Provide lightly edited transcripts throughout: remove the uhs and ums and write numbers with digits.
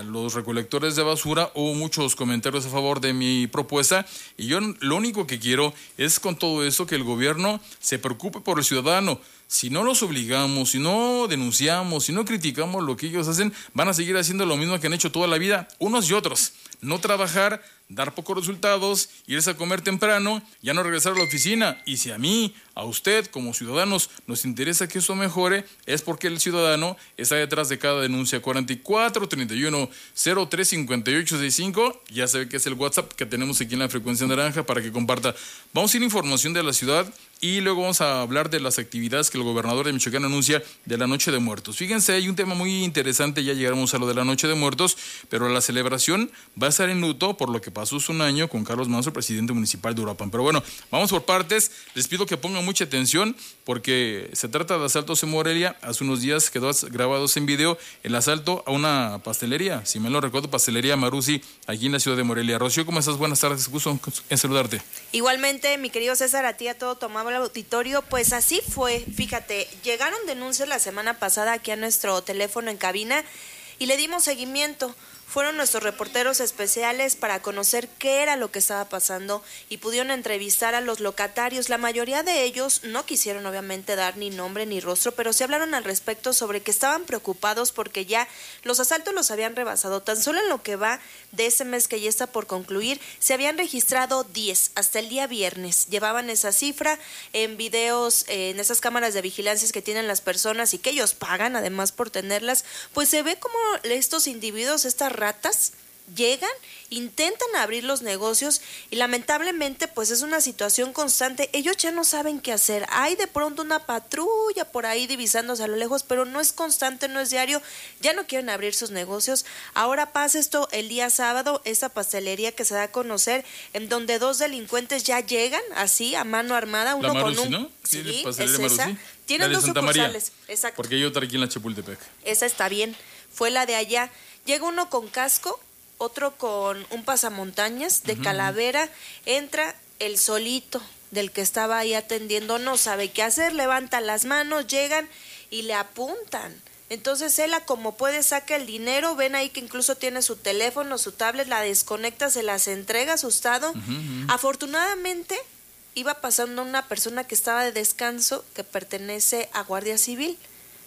los recolectores de basura. Hubo muchos comentarios a favor de mi propuesta y yo lo único que quiero es con todo eso que el gobierno se preocupe por el ciudadano. Si no los obligamos, si no denunciamos, si no criticamos lo que ellos hacen, van a seguir haciendo lo mismo que han hecho toda la vida, unos y otros. No trabajar, dar pocos resultados, irse a comer temprano, ya no regresar a la oficina. Y si a mí, a usted, como ciudadanos, nos interesa que eso mejore, es porque el ciudadano está detrás de cada denuncia. 44 31 03 58 65. Ya sabe que es el WhatsApp que tenemos aquí en la frecuencia naranja para que comparta. Vamos a ir a información de la ciudad y luego vamos a hablar de las actividades que el gobernador de Michoacán anuncia de la Noche de Muertos. Fíjense, hay un tema muy interesante, ya llegaremos a lo de la Noche de Muertos, pero la celebración va a estar en luto por lo que pasó hace un año con Carlos Manso, presidente municipal de Uruapan. Pero bueno, vamos por partes. Les pido que pongan mucha atención porque se trata de asaltos en Morelia. Hace unos días quedó grabados en video el asalto a una pastelería, si me lo recuerdo, Pastelería Marusi, aquí en la ciudad de Morelia. Rocío, ¿cómo estás? Buenas tardes, gusto en saludarte. Igualmente, mi querido César, a ti a todo tomado el auditorio, pues así fue. Fíjate, llegaron denuncias la semana pasada aquí a nuestro teléfono en cabina y le dimos seguimiento. Fueron nuestros reporteros especiales para conocer qué era lo que estaba pasando y pudieron entrevistar a los locatarios. La mayoría de ellos no quisieron obviamente dar ni nombre ni rostro, pero sí hablaron al respecto sobre que estaban preocupados porque ya los asaltos los habían rebasado. Tan solo en lo que va de ese mes que ya está por concluir, se habían registrado 10 hasta el día viernes. Llevaban esa cifra en videos, en esas cámaras de vigilancia que tienen las personas y que ellos pagan además por tenerlas, pues se ve como estos individuos, estas ratas, llegan, intentan abrir los negocios y lamentablemente pues es una situación constante. Ellos ya no saben qué hacer. Hay de pronto una patrulla por ahí divisándose a lo lejos, pero no es constante, no es diario. Ya no quieren abrir sus negocios. Ahora pasa esto el día sábado, esa pastelería que se da a conocer, en donde 2 delincuentes ya llegan así a mano armada, uno Marusi, con un, ¿no? sí, Pastelería es esa. Marusi. Tienen La de 2 Santa María. sucursales, exacto. Porque hay otra aquí en la Chapultepec. Esa está bien, fue la de allá. Llega uno con casco, otro con un pasamontañas de calavera, entra el solito del que estaba ahí atendiendo, no sabe qué hacer, levanta las manos, llegan y le apuntan. Entonces él, como puede, saca el dinero, ven ahí que incluso tiene su teléfono, su tablet, la desconecta, se las entrega asustado. Afortunadamente iba pasando una persona que estaba de descanso, que pertenece a Guardia Civil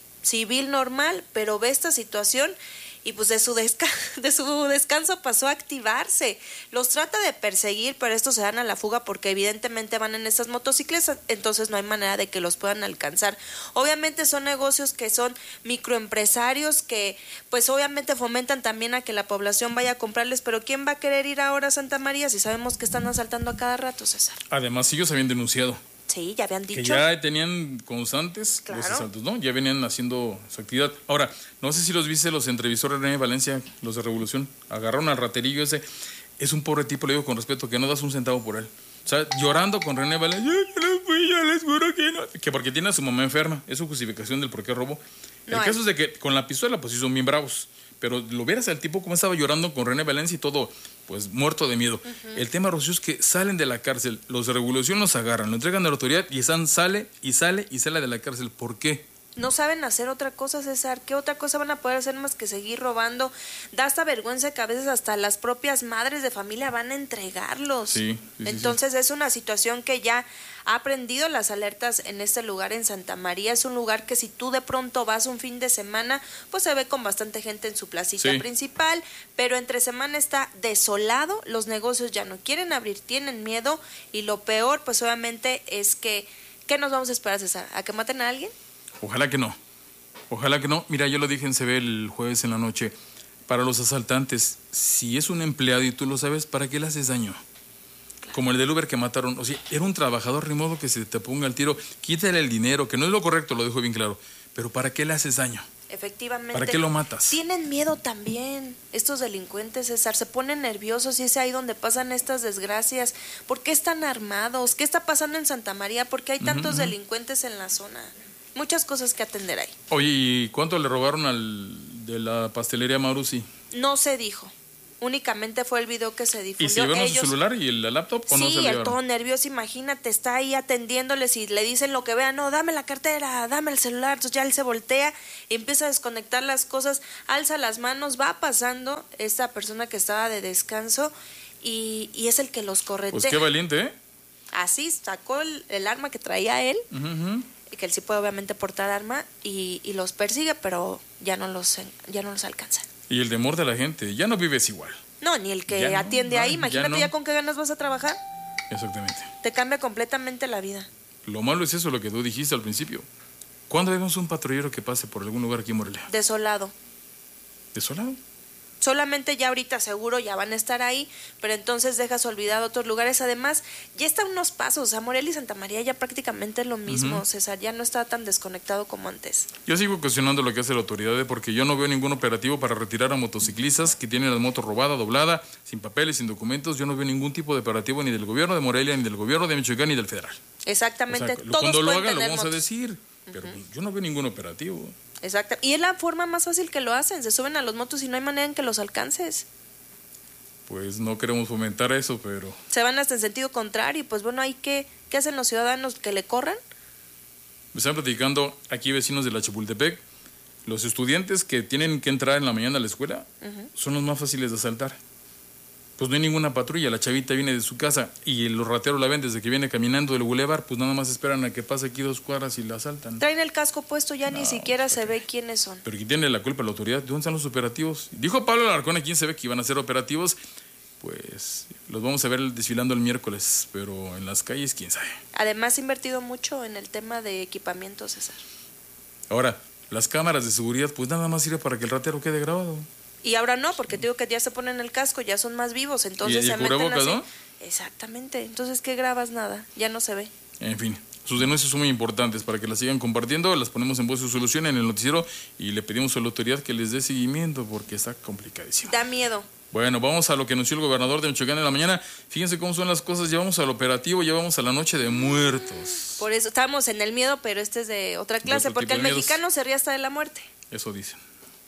normal, pero ve esta situación y pues de su descanso pasó a activarse. Los trata de perseguir, pero estos se dan a la fuga porque evidentemente van en estas motocicletas, entonces no hay manera de que los puedan alcanzar. Obviamente son negocios que son microempresarios que pues obviamente fomentan también a que la población vaya a comprarles, pero ¿quién va a querer ir ahora a Santa María si sabemos que están asaltando a cada rato, César? Además, ellos habían denunciado. Sí, ya habían dicho. Que ya tenían constantes los asaltos, ¿no? Ya venían haciendo su actividad. Ahora, no sé si los viste, los entrevistó René Valencia, los de Revolución. Agarraron al raterillo ese. Es un pobre tipo, le digo con respeto, que no das un centavo por él. O sea, llorando con René Valencia. Yo no fui, yo les juro que no. Que porque tiene a su mamá enferma. Es su justificación del por qué robó. El caso es de que con la pistola, pues sí son bien bravos. Pero lo vieras al tipo como estaba llorando con René Valencia y todo, pues muerto de miedo. El tema, Rocío, es que salen de la cárcel, los de Revolución los agarran, lo entregan a la autoridad y sale de la cárcel. ¿Por qué? No saben hacer otra cosa, César. ¿Qué otra cosa van a poder hacer más que seguir robando? Da hasta vergüenza que a veces hasta las propias madres de familia van a entregarlos. Sí, Entonces es una situación que ya ha prendido las alertas en este lugar en Santa María. Es un lugar que si tú de pronto vas un fin de semana, pues se ve con bastante gente en su placita principal, pero entre semana está desolado, los negocios ya no quieren abrir, tienen miedo y lo peor pues obviamente es que, ¿qué nos vamos a esperar, César? ¿A que maten a alguien? Ojalá que no. Ojalá que no. Mira, yo lo dije en CB el jueves en la noche. Para los asaltantes, si es un empleado y tú lo sabes, ¿para qué le haces daño? Claro. Como el del Uber que mataron. O sea, era un trabajador, ni modo que se te ponga el tiro. Quítale el dinero, que no es lo correcto, lo dejo bien claro. Pero ¿para qué le haces daño? Efectivamente. ¿Para qué lo matas? Tienen miedo también estos delincuentes, César, se ponen nerviosos y es ahí donde pasan estas desgracias. ¿Por qué están armados? ¿Qué está pasando en Santa María? ¿Por qué hay tantos delincuentes en la zona? Muchas cosas que atender ahí. Oye, ¿y cuánto le robaron al de la pastelería Marusi? No se dijo. Únicamente fue el video que se difundió. ¿Y se llevaron su celular y la laptop o no se Sí, llevaron? el todo nervioso, imagínate, está ahí atendiéndoles y le dicen lo que vean, no, dame la cartera, dame el celular, entonces ya él se voltea y empieza a desconectar las cosas, alza las manos, va pasando esta persona que estaba de descanso y es el que los corretea. Pues qué valiente, ¿eh? Así sacó el arma que traía él, que él sí puede obviamente portar arma y los persigue, pero ya no los alcanza. Y el temor de la gente, ya no vives igual. No, ni el que Ya no, atiende ahí, imagínate ya no. con qué ganas vas a trabajar. Exactamente. Te cambia completamente la vida. Lo malo es eso, lo que tú dijiste al principio. ¿Cuándo vemos un patrullero que pase por algún lugar aquí en Morelia? Desolado. ¿Desolado? Solamente ya ahorita seguro ya van a estar ahí, pero entonces dejas olvidado otros lugares. Además, ya están unos pasos. O sea, Morelia y Santa María ya prácticamente es lo mismo. César, ya no está tan desconectado como antes. Yo sigo cuestionando lo que hace la autoridad, porque yo no veo ningún operativo para retirar a motociclistas que tienen las motos robadas, doblada, sin papeles, sin documentos. Yo no veo ningún tipo de operativo ni del gobierno de Morelia, ni del gobierno de Michoacán, ni del federal. Exactamente. O sea, todos cuando lo pueden hagan lo tener vamos a motos. decir, pero yo no veo ningún operativo. Exacto. Y es la forma más fácil que lo hacen. Se suben a los motos y no hay manera en que los alcances. Pues no queremos fomentar eso, pero... Se van hasta en sentido contrario. Y pues bueno, ¿qué hacen los ciudadanos? ¿Que le corran? Me están platicando aquí vecinos de la Chapultepec. Los estudiantes que tienen que entrar en la mañana a la escuela son los más fáciles de asaltar. Pues no hay ninguna patrulla, la chavita viene de su casa y los rateros la ven desde que viene caminando del bulevar, pues nada más esperan a que pase aquí 2 cuadras y la asaltan. Traen el casco puesto, ya ni siquiera se ve quiénes son. Pero ¿quién tiene la culpa? La autoridad. ¿De dónde están los operativos? Dijo Pablo Alarcón, ¿a quién se ve que iban a hacer operativos? Pues los vamos a ver desfilando el miércoles, pero en las calles, quién sabe. Además, he invertido mucho en el tema de equipamiento, César. Ahora, las cámaras de seguridad, pues nada más sirve para que el ratero quede grabado. Y ahora no, porque te digo que ya se ponen el casco, ya son más vivos, entonces ¿Y el se meten cubrebocas, así. no? Exactamente, entonces ¿qué grabas? Nada, ya no se ve. En fin, sus denuncias son muy importantes para que las sigan compartiendo, las ponemos en Voz y Solución en el noticiero y le pedimos a la autoridad que les dé seguimiento porque está complicadísimo. Da miedo. Bueno, vamos a lo que anunció el gobernador de Michoacán en la mañana. Fíjense cómo son las cosas, ya vamos al operativo, ya vamos a la noche de muertos. Por eso estamos en el miedo, pero este es de otra clase, otro porque tipo el de miedos. mexicano se ríe hasta de la muerte. Eso dicen.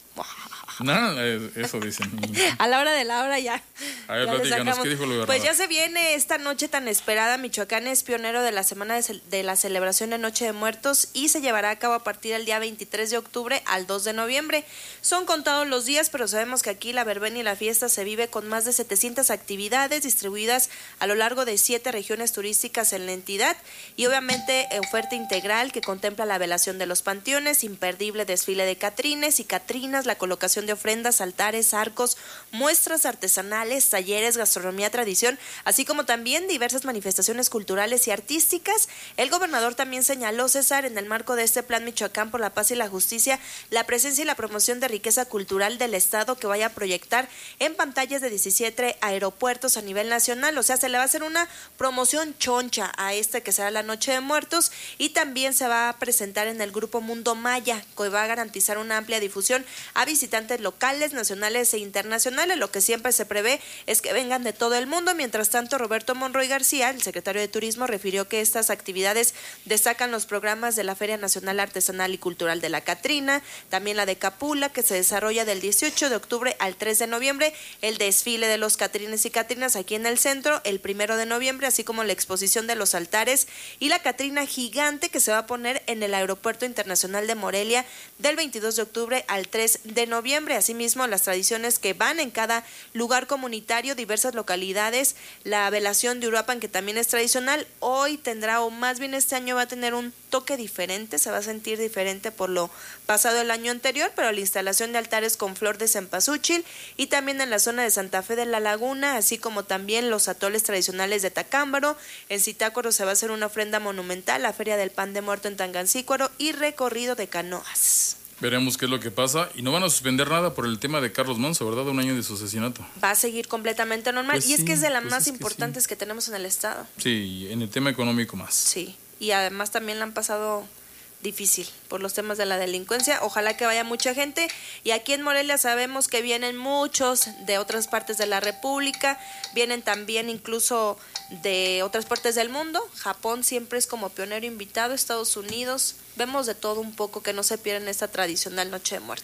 Nada, eso dicen. A la hora de la hora ya. A ver, ya le platícanos, sacamos. ¿qué dijo el gobernador? Pues ya se viene esta noche tan esperada. Michoacán es pionero de la semana de la celebración de Noche de Muertos y se llevará a cabo a partir del día 23 de octubre al 2 de noviembre. Son contados los días, pero sabemos que aquí la verbena y la fiesta se vive con más de 700 actividades distribuidas a lo largo de 7 regiones turísticas en la entidad y obviamente oferta integral que contempla la velación de los panteones, imperdible desfile de catrines y catrinas, la colocación de ofrendas, altares, arcos, muestras artesanales, talleres, gastronomía, tradición, así como también diversas manifestaciones culturales y artísticas. El gobernador también señaló, César, en el marco de este Plan Michoacán por la Paz y la Justicia, la presencia y la promoción de riqueza cultural del Estado que vaya a proyectar en pantallas de 17 aeropuertos a nivel nacional. O sea, se le va a hacer una promoción choncha a que será la Noche de Muertos y también se va a presentar en el Grupo Mundo Maya, que va a garantizar una amplia difusión a visitantes locales, nacionales e internacionales. Lo que siempre se prevé es que vengan de todo el mundo. Mientras tanto, Roberto Monroy García, el secretario de Turismo, refirió que estas actividades destacan los programas de la Feria Nacional Artesanal y Cultural de la Catrina, también la de Capula, que se desarrolla del 18 de octubre al 3 de noviembre, el desfile de los catrines y catrinas aquí en el centro, el 1 de noviembre, así como la exposición de los altares y la Catrina gigante que se va a poner en el Aeropuerto Internacional de Morelia del 22 de octubre al 3 de noviembre. Asimismo, las tradiciones que van en cada lugar comunitario, diversas localidades, la velación de Uruapan, que también es tradicional, hoy tendrá, o más bien este año va a tener un toque diferente, se va a sentir diferente por lo pasado el año anterior, pero la instalación de altares con flor de cempasúchil y también en la zona de Santa Fe de la Laguna, así como también los atoles tradicionales de Tacámbaro. En Zitácuaro se va a hacer una ofrenda monumental, la Feria del Pan de Muerto en Tangancícuaro y recorrido de canoas. Veremos qué es lo que pasa. Y no van a suspender nada por el tema de Carlos Manso, ¿verdad? 1 año de su asesinato. Va a seguir completamente normal. Pues y es sí, que es de las pues más es que importantes sí. que tenemos en el estado. Sí, en el tema económico más. Sí, y además también la han pasado difícil por los temas de la delincuencia. Ojalá que vaya mucha gente. Y aquí en Morelia sabemos que vienen muchos de otras partes de la República, vienen también incluso de otras partes del mundo. Japón siempre es como pionero invitado, Estados Unidos. Vemos de todo un poco, que no se pierdan esta tradicional Noche de Muertos.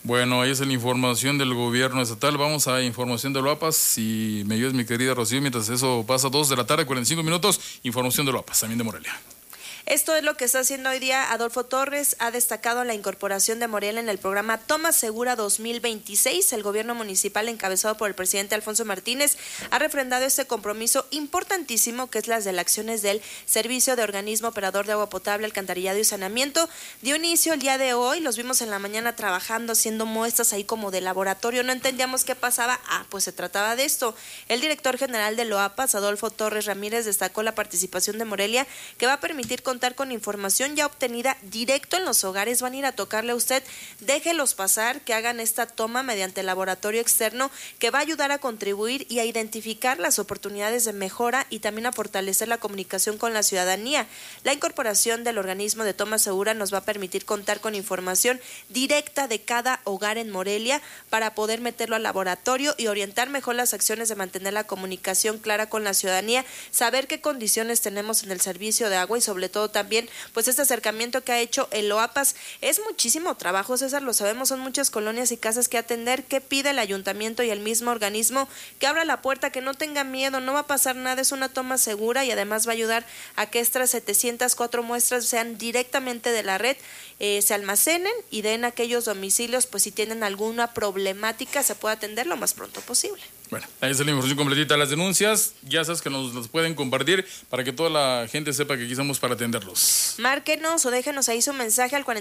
Bueno, ahí es la información del gobierno estatal. Vamos a información de Loapas. Si me ayudas, mi querida Rocío, mientras eso pasa 2 de la tarde, 45 minutos, información de Loapas, también de Morelia. Esto es lo que está haciendo hoy día Adolfo Torres. Ha destacado la incorporación de Morelia en el programa Toma Segura 2026. El gobierno municipal, encabezado por el presidente Alfonso Martínez, ha refrendado este compromiso importantísimo, que es las de las acciones del Servicio de Organismo Operador de Agua Potable, Alcantarillado y Saneamiento. Dio inicio el día de hoy. Los vimos en la mañana trabajando, haciendo muestras ahí como de laboratorio. No entendíamos qué pasaba. Pues se trataba de esto. El director general de Loapas, Adolfo Torres Ramírez, destacó la participación de Morelia, que va a permitir contar con información ya obtenida directo en los hogares. Van a ir a tocarle a usted, déjelos pasar, que hagan esta toma mediante el laboratorio externo, que va a ayudar a contribuir y a identificar las oportunidades de mejora y también a fortalecer la comunicación con la ciudadanía. La incorporación del organismo de toma segura nos va a permitir contar con información directa de cada hogar en Morelia para poder meterlo al laboratorio y orientar mejor las acciones de mantener la comunicación clara con la ciudadanía, saber qué condiciones tenemos en el servicio de agua y sobre todo también pues este acercamiento que ha hecho el Loapas. Es muchísimo trabajo, César, lo sabemos, son muchas colonias y casas que atender. ¿Qué pide el ayuntamiento y el mismo organismo? Que abra la puerta, que no tenga miedo, no va a pasar nada, es una toma segura y además va a ayudar a que estas 704 muestras sean directamente de la red, se almacenen y den a aquellos domicilios, pues si tienen alguna problemática se puede atender lo más pronto posible. Bueno, ahí está la información completita. Las denuncias, ya sabes que nos las pueden compartir para que toda la gente sepa que aquí estamos para atenderlos. Márquenos o déjenos ahí su mensaje al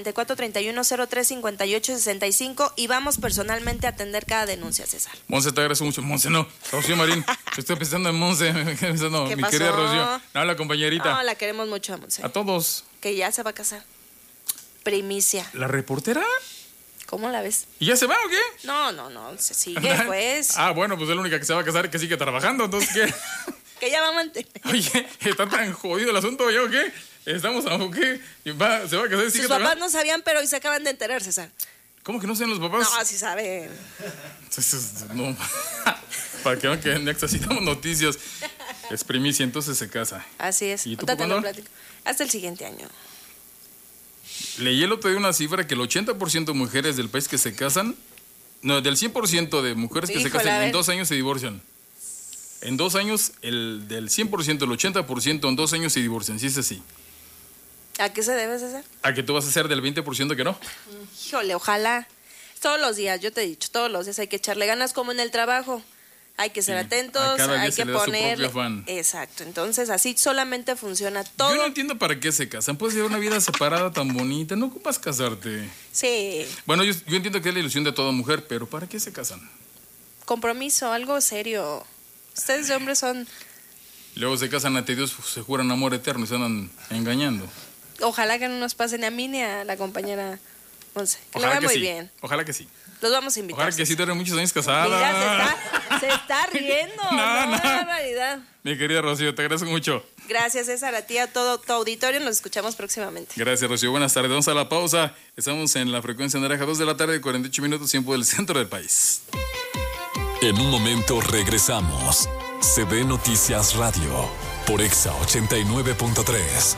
4431-035865 y vamos personalmente a atender cada denuncia, César. Monse, te agradezco mucho. Monse, no. Rocío Marín. Estoy pensando en Monse. No, ¿Qué mi pasó? querida Rocío. No, la compañerita. No, la queremos mucho a Monse. A todos. Que ya se va a casar. Primicia. ¿La reportera? ¿Cómo la ves? ¿Y ya se va o qué? No, se sigue, pues. Bueno, pues es la única que se va a casar, que sigue trabajando, entonces, ¿qué? Que ya va a mantener. Oye, ¿está tan jodido el asunto ya o qué? ¿Estamos o qué? ¿Se va a casar y sigue Sus trabajando? papás no sabían, pero hoy se acaban de enterar, César. ¿Cómo que no saben los papás? No, sí saben. No. Para que no queden, necesitamos noticias. Es primicia, entonces se casa. Así es. ¿Y tú Ahorita te cuándo? lo platico. Hasta el siguiente año. Leí el otro día una cifra que el 80% de mujeres del país que se casan, no, del 100% de mujeres que se Híjole, casan, a en ver. 2 años se divorcian. En 2 años, del 100%, el 80% en 2 años se divorcian. Sí es así. ¿A qué se debe, César? ¿A que tú vas a ser del 20% que no? Híjole, ojalá. Todos los días, yo te he dicho, todos los días hay que echarle ganas como en el trabajo. Hay que ser Sí, a atentos, cada día hay se que le da su ponerle. propio afán. Exacto, entonces así solamente funciona todo. Yo no entiendo para qué se casan. Puedes llevar una vida separada tan bonita. No ocupas casarte. Sí, Bueno, yo entiendo que es la ilusión de toda mujer, pero ¿para qué se casan? compromiso, algo serio. Ustedes de hombres son, Luego se casan ante Dios, se juran amor eterno y se andan engañando. ojalá que no nos pasen ni a mí ni a la compañera Monse. Que le vaya muy sí. bien. Ojalá que sí. Los vamos a invitar. Ojalá que sí, tú eres muchos años casada. Mira, se está riendo. No, No, no. barbaridad. Mi querida Rocío, te agradezco mucho. Gracias, César, a ti, a todo tu auditorio. Nos escuchamos próximamente. Gracias, Rocío. Buenas tardes. Vamos a la pausa. Estamos en la frecuencia naranja, 2 de la tarde, 48 minutos, tiempo del centro del país. En un momento regresamos. CB Noticias Radio por Exa 89.3.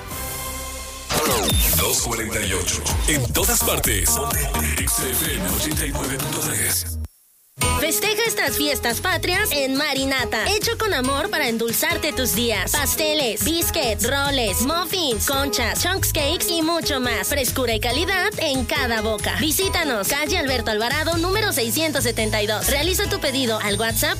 2:48. En todas partes. XFM 89.3. Festeja estas fiestas patrias en Marinata, hecho con amor para endulzarte tus días. Pasteles, biscuits, roles, muffins, conchas, chunks cakes y mucho más. Frescura y calidad en cada boca. Visítanos, calle Alberto Alvarado, número 672. Realiza tu pedido al WhatsApp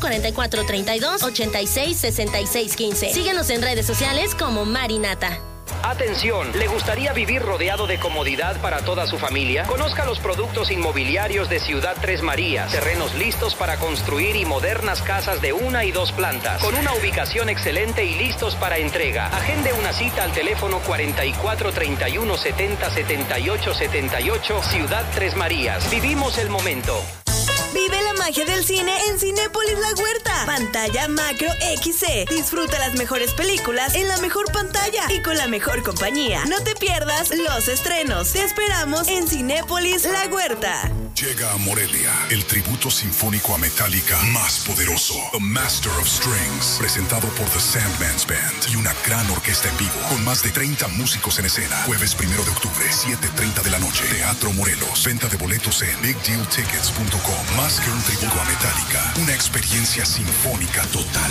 4432-866615. Síguenos en redes sociales como Marinata. Atención, ¿le gustaría vivir rodeado de comodidad para toda su familia? Conozca los productos inmobiliarios de Ciudad Tres Marías. Terrenos listos para construir y modernas casas de 1 y 2 plantas, con una ubicación excelente y listos para entrega. Agende una cita al teléfono 44 31 70 78 78, Ciudad Tres Marías. Vivimos el momento. Vive la magia del cine en Cinépolis La Huerta. Pantalla Macro XC. Disfruta las mejores películas en la mejor pantalla y con la mejor compañía. No te pierdas los estrenos. Te esperamos en Cinépolis La Huerta. Llega a Morelia el tributo sinfónico a Metallica más poderoso, The Master of Strings, presentado por The Sandman's Band y una gran orquesta en vivo, con más de 30 músicos en escena. Jueves 1 de octubre, 7:30 de la noche, Teatro Morelos. Venta de boletos en BigDealTickets.com. Más que un tributo a Metallica, una experiencia sinfónica total.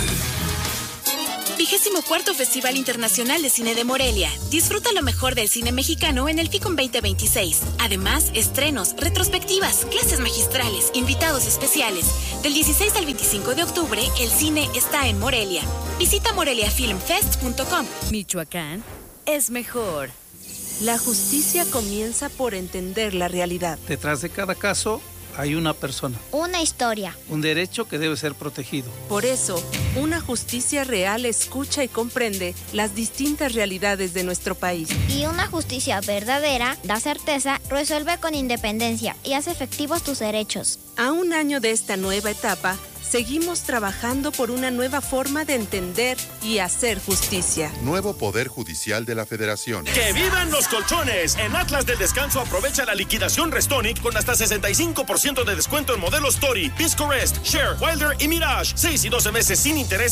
24º Festival Internacional de Cine de Morelia. Disfruta lo mejor del cine mexicano en el FICOM 2026. Además, estrenos, retrospectivas, clases magistrales, invitados especiales. Del 16 al 25 de octubre, el cine está en Morelia. Visita moreliafilmfest.com. Michoacán es mejor. La justicia comienza por entender la realidad. Detrás de cada caso hay una persona. Una historia. Un derecho que debe ser protegido. Por eso, una justicia real escucha y comprende las distintas realidades de nuestro país. Y una justicia verdadera da certeza, resuelve con independencia y hace efectivos tus derechos. A un año de esta nueva etapa, seguimos trabajando por una nueva forma de entender y hacer justicia. Nuevo Poder Judicial de la Federación. ¡Que vivan los colchones! En Atlas del Descanso aprovecha la liquidación Restonic con hasta 65% de descuento en modelos Tori, Pisco Rest, Share, Wilder y Mirage. 6 y 12 meses sin interés